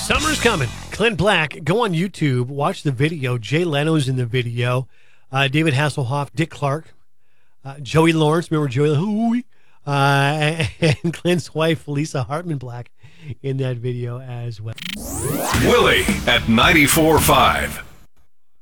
Summer's coming. Clint Black, go on YouTube, watch the video. Jay Leno's in the video. David Hasselhoff, Dick Clark, Joey Lawrence. Remember Joey? And Clint's wife, Lisa Hartman Black, in that video as well. Willie at 94.5.